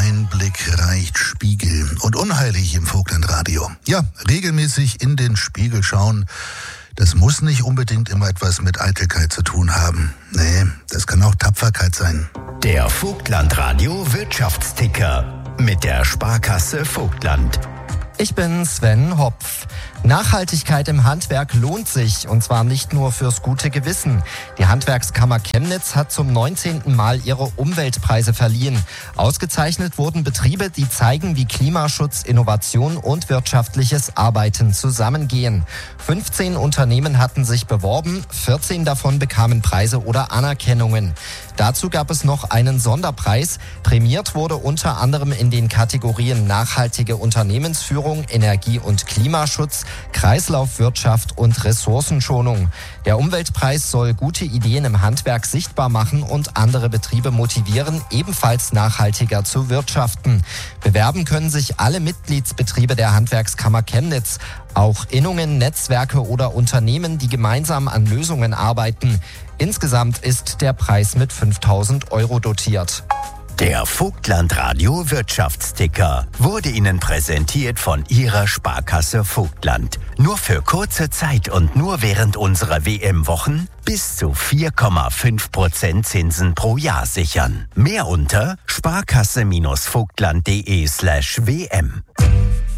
Einblick reicht Spiegel und unheilig im Vogtlandradio. Ja, regelmäßig in den Spiegel schauen, das muss nicht unbedingt immer etwas mit Eitelkeit zu tun haben. Nee, das kann auch Tapferkeit sein. Der Vogtlandradio Wirtschaftsticker mit der Sparkasse Vogtland. Ich bin Sven Hopf. Nachhaltigkeit im Handwerk lohnt sich, und zwar nicht nur fürs gute Gewissen. Die Handwerkskammer Chemnitz hat zum 19. Mal ihre Umweltpreise verliehen. Ausgezeichnet wurden Betriebe, die zeigen, wie Klimaschutz, Innovation und wirtschaftliches Arbeiten zusammengehen. 15 Unternehmen hatten sich beworben, 14 davon bekamen Preise oder Anerkennungen. Dazu gab es noch einen Sonderpreis. Prämiert wurde unter anderem in den Kategorien nachhaltige Unternehmensführung, Energie- und Klimaschutz, Kreislaufwirtschaft und Ressourcenschonung. Der Umweltpreis soll gute Ideen im Handwerk sichtbar machen und andere Betriebe motivieren, ebenfalls nachhaltiger zu wirtschaften. Bewerben können sich alle Mitgliedsbetriebe der Handwerkskammer Chemnitz, auch Innungen, Netzwerke oder Unternehmen, die gemeinsam an Lösungen arbeiten. Insgesamt ist der Preis mit 5.000 € dotiert. Der Vogtlandradio Wirtschaftsticker wurde Ihnen präsentiert von Ihrer Sparkasse Vogtland. Nur für kurze Zeit und nur während unserer WM-Wochen bis zu 4,5% Zinsen pro Jahr sichern. Mehr unter sparkasse-vogtland.de/WM.